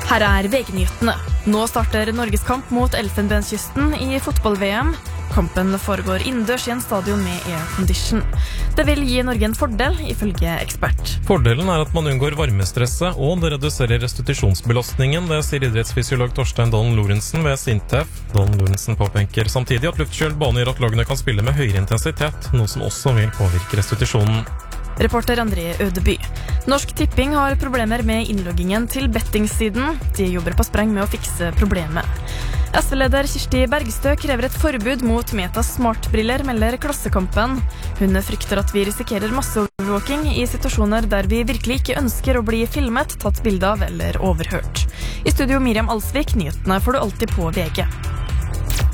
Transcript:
Her VG-nyhetene. Nå starter Norges kamp mot Elfenbenskysten i fotball-VM. Kampen foregår innendørs i en stadion med aircondition. Det vil gi Norge en fordel, ifølge ekspert. Fordelen at man unngår varmestresset, og det reduserer restitusjonsbelastningen, det sier idrettsfysiolog Torstein Don Lorentzen ved Sintef. Don Lorentzen påpeker samtidig at luftkjølt bane gjør at lagene kan spille med høyere intensitet, noe som også vil påvirke restitusjonen. Reporter André Ødeby. Norsk Tipping har problemer med innloggingen til bettingsiden. De jobber på spreng med å fikse problemet. SV-leder Kirsti Bergstø krever et forbud mot Metas smartbriller, melder Klassekampen. Hun frykter at vi risikerer masseovervåking i situasjoner der vi virkelig ikke ønsker å bli filmet, tatt bilde av eller overhørt. I studio Miriam Alsvik, nyhetene får du alltid på VG.